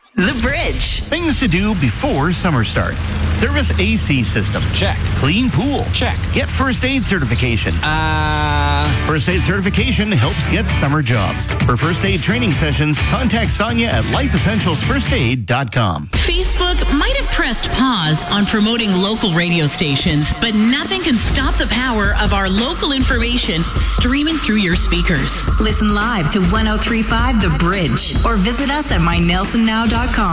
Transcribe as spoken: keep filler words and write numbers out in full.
The Bridge. Things to do before summer starts. Service A C system. Check. Clean pool. Check. Get first aid certification. Uh... First aid certification helps get summer jobs. For first aid training sessions, contact Sonia at life essentials first aid dot com. Facebook might have pressed pause on promoting local radio stations, but nothing can stop the power of our local information streaming through your speakers. Listen live to one oh three point five The Bridge or visit us at my nelson now dot com.